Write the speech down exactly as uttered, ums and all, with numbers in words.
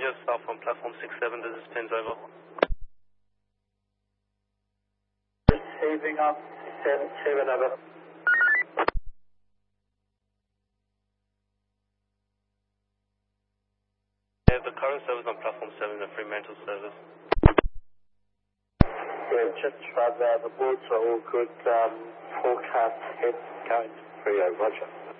yourself on platform six seven, this is Pins over. Receiving up, seven seven over. Yeah, the current service on platform seven is a Fremantle service. Yeah, just tried that. The boards are all good. Um, forecast head going to three oh, roger.